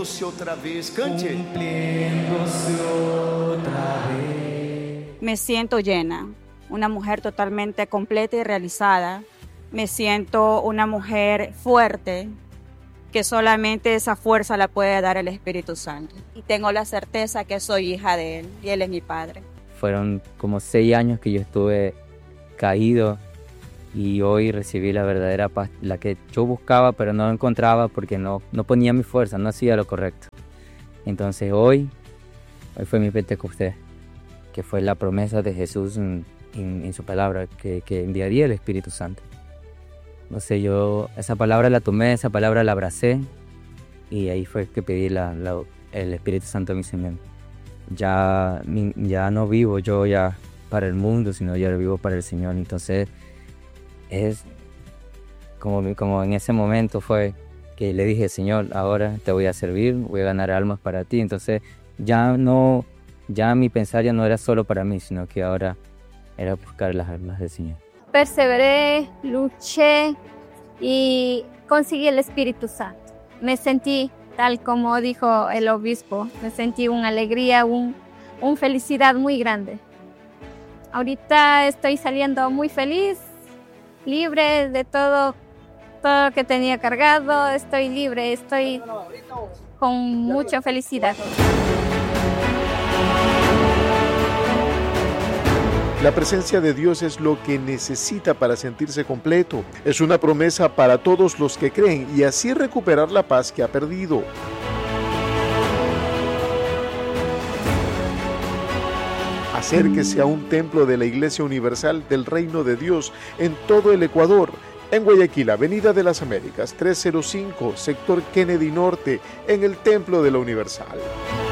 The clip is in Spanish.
cumpliendo-se otra vez. Cante. Cumpliendo-se otra vez. Me siento llena, una mujer totalmente completa y realizada. Me siento una mujer fuerte, que solamente esa fuerza la puede dar el Espíritu Santo. Y tengo la certeza que soy hija de Él y Él es mi Padre. Fueron como 6 años que yo estuve caído y hoy recibí la verdadera paz, la que yo buscaba pero no encontraba porque no ponía mi fuerza, no hacía lo correcto. Entonces hoy fue mi Pentecostés, que fue la promesa de Jesús en su palabra, que enviaría el Espíritu Santo. No sé, yo esa palabra la tomé, esa palabra la abracé y ahí fue que pedí el Espíritu Santo en mi Señor. Ya no vivo yo ya para el mundo, sino ya vivo para el Señor. Entonces es como en ese momento fue que le dije, Señor, ahora te voy a servir, voy a ganar almas para ti. Entonces ya mi pensar ya no era solo para mí, sino que ahora era buscar las almas del Señor. Perseveré, luché y conseguí el Espíritu Santo. Me sentí, tal como dijo el obispo, me sentí una alegría, una felicidad muy grande. Ahorita estoy saliendo muy feliz, libre de todo lo que tenía cargado, estoy libre, estoy con mucha felicidad. La presencia de Dios es lo que necesita para sentirse completo. Es una promesa para todos los que creen y así recuperar la paz que ha perdido. Acérquese a un templo de la Iglesia Universal del Reino de Dios en todo el Ecuador. En Guayaquil, Avenida de las Américas, 305, sector Kennedy Norte, en el Templo de la Universal.